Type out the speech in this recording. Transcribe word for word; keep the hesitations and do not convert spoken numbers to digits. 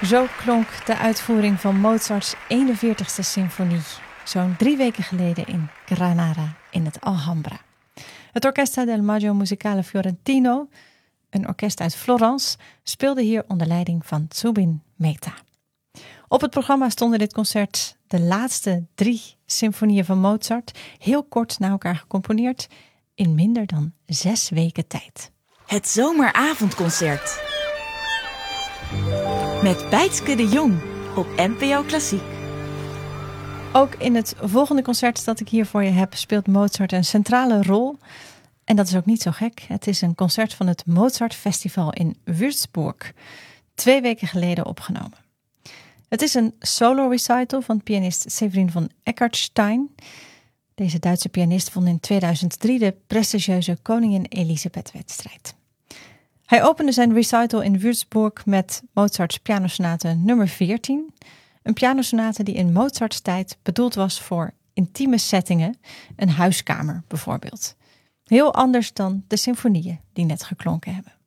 Zo klonk de uitvoering van Mozarts eenenveertigste symfonie, zo'n drie weken geleden in Granada in het Alhambra. Het Orchestra del Maggio Musicale Fiorentino, een orkest uit Florence, speelde hier onder leiding van Zubin Mehta. Op het programma stonden dit concert de laatste drie symfonieën van Mozart, heel kort na elkaar gecomponeerd, in minder dan zes weken tijd. Het zomeravondconcert. Met Bijtske de Jong op N P O Klassiek. Ook in het volgende concert dat ik hier voor je heb speelt Mozart een centrale rol. En dat is ook niet zo gek. Het is een concert van het Mozart Festival in Würzburg. Twee weken geleden opgenomen. Het is een solo recital van pianist Severin von Eckartstein. Deze Duitse pianist won in tweeduizend drie de prestigieuze Koningin Elisabeth-wedstrijd. Hij opende zijn recital in Würzburg met Mozarts pianosonate nummer veertien. Een pianosonate die in Mozarts tijd bedoeld was voor intieme settingen, een huiskamer bijvoorbeeld. Heel anders dan de symfonieën die net geklonken hebben.